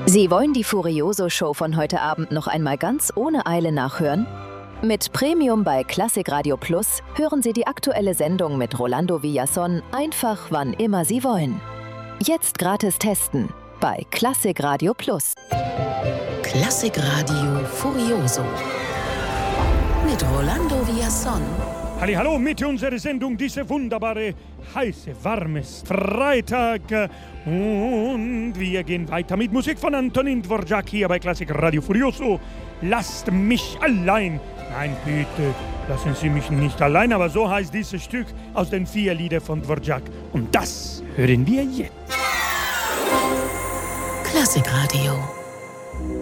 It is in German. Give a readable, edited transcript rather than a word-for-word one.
Sie wollen die Furioso-Show von heute Abend noch einmal ganz ohne Eile nachhören? Mit Premium bei Klassik Radio Plus hören Sie die aktuelle Sendung mit Rolando Villazón einfach wann immer Sie wollen. Jetzt gratis testen bei Klassik Radio Plus. Klassik Radio Furioso mit Rolando Villazón. Hallo mit unserer Sendung, diese wunderbare, heiße, warmes Freitag. Und wir gehen weiter mit Musik von Antonin Dvorak hier bei Klassik Radio Furioso. Lasst mich allein. Nein, bitte, lassen Sie mich nicht allein, aber so heißt dieses Stück aus den 4 Liedern von Dvorak. Und das hören wir jetzt. Klassik Radio.